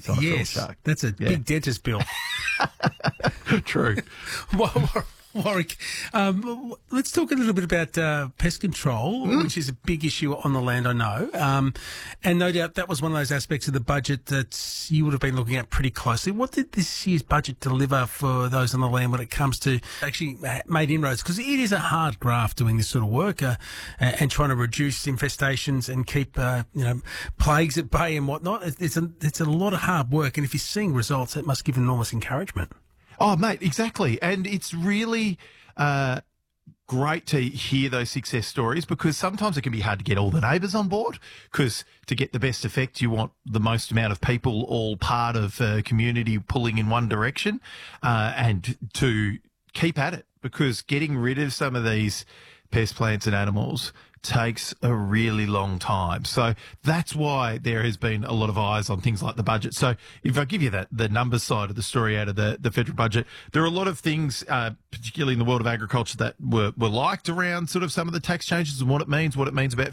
It's not a film Yes, shark. that's a big dentist bill. True. Warwick, let's talk a little bit about pest control, which is a big issue on the land, I know. And no doubt that was one of those aspects of the budget that you would have been looking at pretty closely. What did this year's budget deliver for those on the land when it comes to actually made inroads? Because it is a hard graft doing this sort of work and trying to reduce infestations and keep plagues at bay and whatnot. It's a lot of hard work, and if you're seeing results, it must give enormous encouragement. Oh, mate, exactly. And it's really great to hear those success stories, because sometimes it can be hard to get all the neighbours on board, because to get the best effect, you want the most amount of people all part of a community pulling in one direction, and to keep at it, because getting rid of some of these pest plants and animals takes a really long time. So that's why there has been a lot of eyes on things like the budget. So if I give you the numbers side of the story out of the federal budget, there are a lot of things, particularly in the world of agriculture, that were liked around sort of some of the tax changes and what it means about